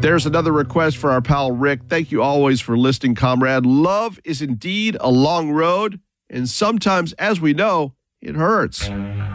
There's another request for our pal Rick. Thank you always for listening, comrade. Love is indeed a long road, and sometimes, as we know, it hurts.